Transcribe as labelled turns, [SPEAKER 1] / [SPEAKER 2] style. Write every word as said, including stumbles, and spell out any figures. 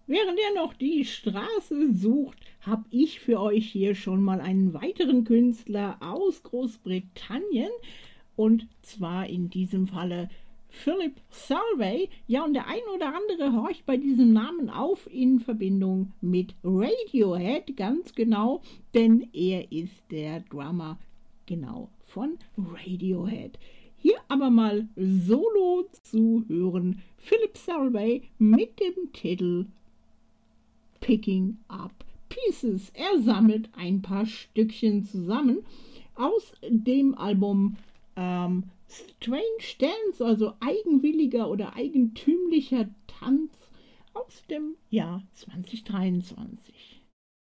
[SPEAKER 1] Während ihr noch die Straße sucht, habe ich für euch hier schon mal einen weiteren Künstler aus Großbritannien, und zwar in diesem Falle Philip Solvay. Ja, und der ein oder andere horcht bei diesem Namen auf in Verbindung mit Radiohead, ganz genau, denn er ist der Drummer, genau, von Radiohead. Hier aber mal solo zu hören, Philip Solvay mit dem Titel Picking Up Pieces. Er sammelt ein paar Stückchen zusammen aus dem Album ähm, Strange Dance, also eigenwilliger oder eigentümlicher Tanz aus dem Jahr zwanzig dreiundzwanzig.